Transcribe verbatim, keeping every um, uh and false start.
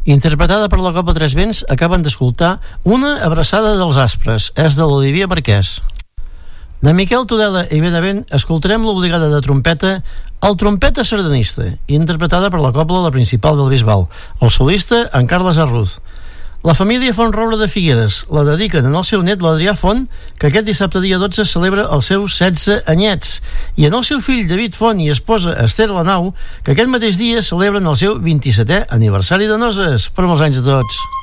interpretada per la Cobla Tres Vents. Acaben d'escoltar Una abraçada dels aspres, és de l'Olivia Marquès. De Miquel Tudela i Benavent escoltarem l'obligada de trompeta El trompeta sardanista, interpretada per la Cobla La Principal del Bisbal. El solista, en Carles Arruz. La família Fontroure de Figueres la dediquen en el seu net, l'Adrià Font, que aquest dissabte dia dotze celebra els seus setze anyets, i en el seu fill David Font i esposa Esther Lanau, que aquest mateix dia celebren el seu vint-i-setè aniversari de noces. Per molts anys a tots.